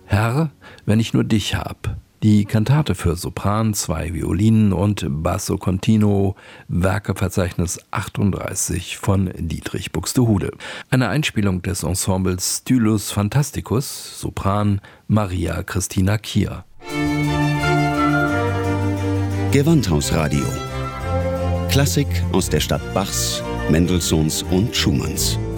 Herr, wenn ich nur dich hab. Die Kantate für Sopran, 2 Violinen und Basso Continuo, Werkeverzeichnis 38 von Dietrich Buxtehude. Eine Einspielung des Ensembles Stylus Fantasticus, Sopran Maria Christina Kier. Gewandhausradio. Klassik aus der Stadt Bachs, Mendelssohns und Schumanns.